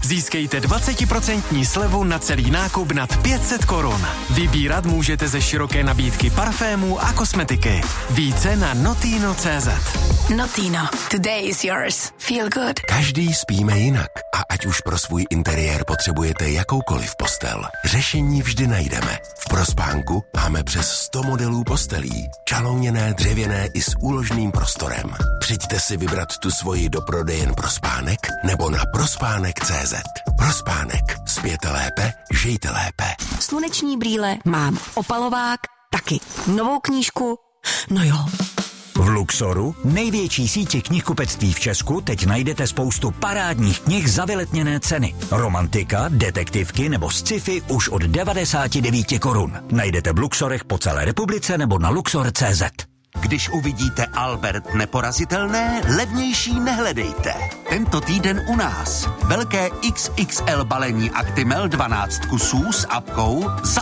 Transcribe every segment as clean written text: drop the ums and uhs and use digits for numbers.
Získejte 20% slevu na celý nákup nad 500 korun. Vybírat můžete ze široké nabídky parfémů a kosmetiky. Více na notino.cz. Notino, today is yours. Feel good. Každý spíme jinak a ať už pro svůj interiér potřebujete jakoukoliv postel, řešení vždy najdeme. V Prospánku máme přes 100 modelů postelí, čalouněné, dřevěné i s úložným prostorem. Přijďte si vybrat tu svoji do prodejen Prospánek nebo na prospánek.cz. Prospánek. Spěte lépe, žijte lépe. Sluneční brýle mám, opalovák taky. Novou knížku, no jo. V Luxoru, největší síti knihkupectví v Česku, teď najdete spoustu parádních knih za vyletněné ceny. Romantika, detektivky nebo sci-fi už od 99 korun. Najdete v Luxorech po celé republice nebo na luxor.cz. Když uvidíte Albert neporazitelné, levnější nehledejte. Tento týden u nás. Velké XXL balení Actimel 12 kusů s apkou za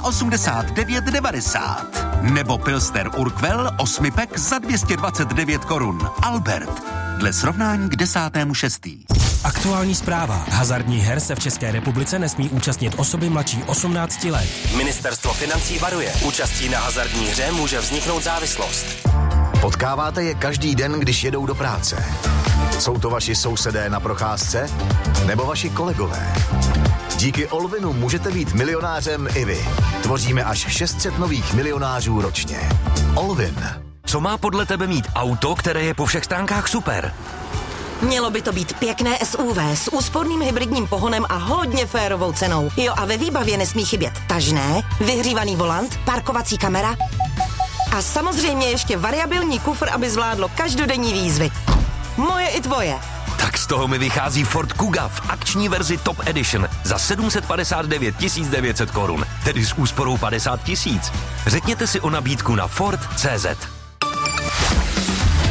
89,90. Nebo Pilsner Urquell 8 pack za 229 korun. Albert. Dle srovnání k 10.6. Aktuální zpráva. Hazardních her se v České republice nesmí účastnit osoby mladší 18 let. Ministerstvo financí varuje. Účastí na hazardní hře může vzniknout závislost. Potkáváte je každý den, když jedou do práce. Jsou to vaši sousedé na procházce? Nebo vaši kolegové? Díky Olvinu můžete být milionářem i vy. Tvoříme až 600 nových milionářů ročně. Olvin. Co má podle tebe mít auto, které je po všech stránkách super? Mělo by to být pěkné SUV s úsporným hybridním pohonem a hodně férovou cenou. Jo, a ve výbavě nesmí chybět tažné, vyhřívaný volant, parkovací kamera a samozřejmě ještě variabilní kufr, aby zvládlo každodenní výzvy. Moje i tvoje. Tak z toho mi vychází Ford Kuga v akční verzi Top Edition za 759 900 korun, tedy s úsporou 50 000. Řekněte si o nabídku na Ford.cz.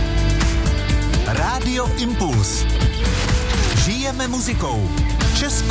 Rádio Impuls. Žijeme muzikou. Česko